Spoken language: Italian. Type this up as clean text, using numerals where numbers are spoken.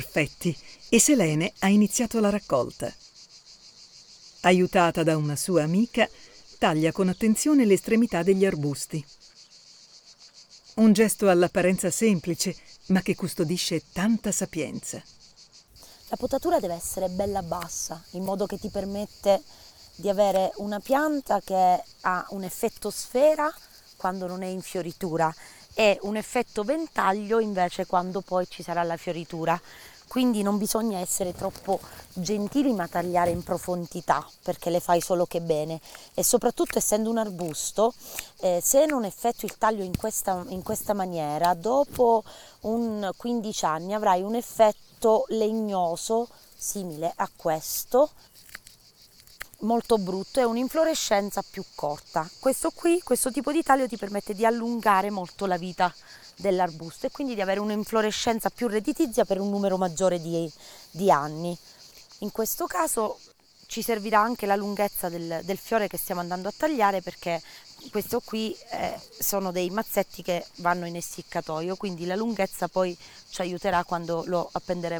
perfetti e Selene ha iniziato la raccolta. Aiutata da una sua amica, taglia con attenzione l'estremità degli arbusti. Un gesto all'apparenza semplice, ma che custodisce tanta sapienza. La potatura deve essere bella bassa, in modo che ti permette di avere una pianta che ha un effetto sfera quando non è in fioritura e un effetto ventaglio invece quando poi ci sarà la fioritura. Quindi non bisogna essere troppo gentili ma tagliare in profondità, perché le fai solo che bene, e soprattutto essendo un arbusto, se non effettui il taglio in questa maniera, dopo un 15 anni avrai un effetto legnoso simile a questo, molto brutto, e un'inflorescenza più corta. Questo tipo di taglio ti permette di allungare molto la vita dell'arbusto e quindi di avere un'inflorescenza più redditizia per un numero maggiore di anni. In questo caso ci servirà anche la lunghezza del fiore che stiamo andando a tagliare, perché questo qui sono dei mazzetti che vanno in essiccatoio, quindi la lunghezza poi ci aiuterà quando lo appenderemo